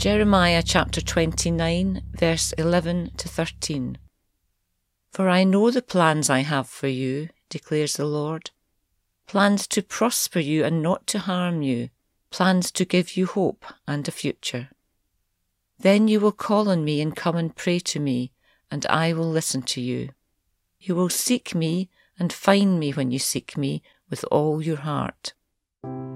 Jeremiah chapter 29, verse 11 to 13. For I know the plans I have for you, declares the Lord, plans to prosper you and not to harm you, plans to give you hope and a future. Then you will call on me and come and pray to me, and I will listen to you. You will seek me and find me when you seek me with all your heart.